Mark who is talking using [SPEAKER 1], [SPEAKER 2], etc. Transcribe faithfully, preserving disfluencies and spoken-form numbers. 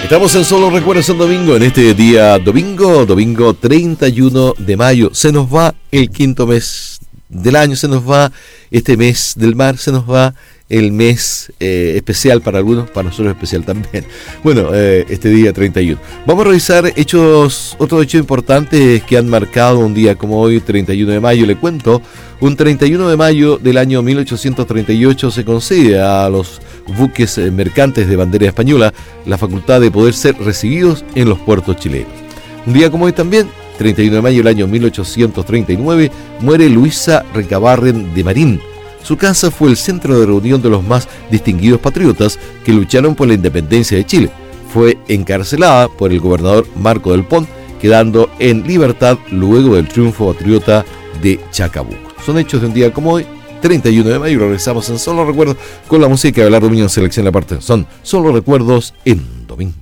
[SPEAKER 1] Estamos en Solo Recuerdos en domingo, en este día domingo, domingo treinta y uno de mayo. Se nos va el quinto mes del año, se nos va este mes del mar, se nos va el mes eh, especial para algunos, para nosotros especial también. Bueno, eh, este día treinta y uno. Vamos a revisar hechos, otros hechos importantes que han marcado un día como hoy, treinta y uno de mayo. Le cuento, un treinta y uno de mayo del año mil ochocientos treinta y ocho se concede a los buques mercantes de bandera española la facultad de poder ser recibidos en los puertos chilenos. Un día como hoy también, treinta y uno de mayo del año mil ochocientos treinta y nueve, muere Luisa Recabarren de Marín. Su casa fue el centro de reunión de los más distinguidos patriotas que lucharon por la independencia de Chile. Fue encarcelada por el gobernador Marco del Pont, quedando en libertad luego del triunfo patriota de Chacabuco. Son hechos de un día como hoy, treinta y uno de mayo. Regresamos en Solo Recuerdos con la música de Abelardo Muñoz, selección la parte. Son Solo Recuerdos en domingo.